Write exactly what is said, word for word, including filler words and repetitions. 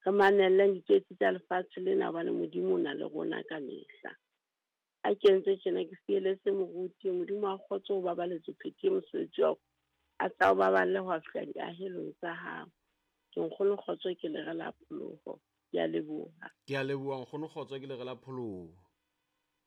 re manella diketsi tsa lefatshe lena hobane Modimo o na le rona ka mehla. A kentse tjena ke fieletse moruti, Modimo a kgotse ho babaletse phete mosebetsi wa a tla o baballe ho fihla diahelong tsa hao. Ke nkgono Kgotso ke le re la pholoho. Ke a leboha. Ke a leboha nkgono Kgotso ke le re la pholoho.